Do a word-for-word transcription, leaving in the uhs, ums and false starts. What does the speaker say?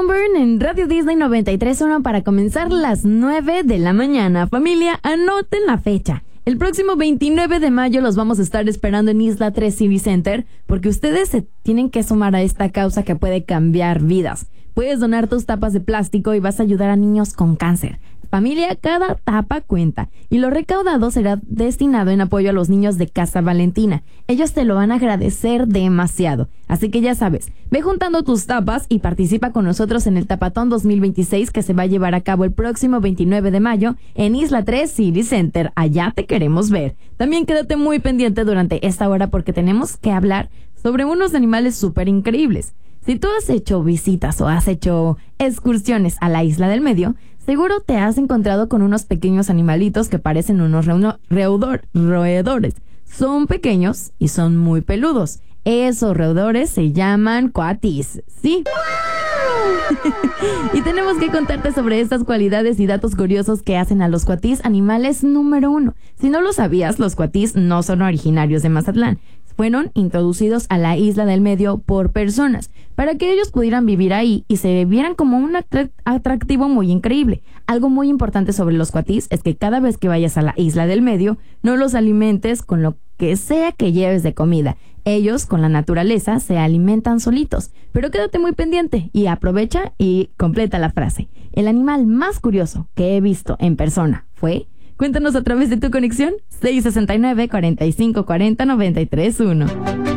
Sunburn en Radio Disney noventa y tres punto uno para comenzar las nueve de la mañana. Familia, anoten la fecha. El próximo veintinueve de mayo los vamos a estar esperando en Isla tres Civic Center porque ustedes se tienen que sumar a esta causa que puede cambiar vidas. Puedes donar tus tapas de plástico y vas a ayudar a niños con cáncer. Familia, cada tapa cuenta y lo recaudado será destinado en apoyo a los niños de Casa Valentina. Ellos te lo van a agradecer demasiado. Así que ya sabes, ve juntando tus tapas y participa con nosotros en el Tapatón dos mil veintiséis que se va a llevar a cabo el próximo veintinueve de mayo en Isla tres Civic Center. Allá te queremos ver. También quédate muy pendiente durante esta hora porque tenemos que hablar sobre unos animales súper increíbles. Si tú has hecho visitas o has hecho excursiones a la Isla del Medio, seguro te has encontrado con unos pequeños animalitos que parecen unos reuno- reudor- roedores. Son pequeños y son muy peludos. Esos roedores se llaman coatis. ¿Sí? Y tenemos que contarte sobre estas cualidades y datos curiosos que hacen a los coatis animales número uno. Si no lo sabías, los coatis no son originarios de Mazatlán. Fueron introducidos a la Isla del Medio por personas para que ellos pudieran vivir ahí y se vieran como un atractivo muy increíble. Algo muy importante sobre los coatis es que cada vez que vayas a la Isla del Medio, no los alimentes con lo que sea que lleves de comida. Ellos, con la naturaleza, se alimentan solitos. Pero quédate muy pendiente y aprovecha y completa la frase. El animal más curioso que he visto en persona fue... Cuéntanos a través de tu conexión seis sesenta y nueve, cuarenta y cinco cuarenta, noventa y tres uno.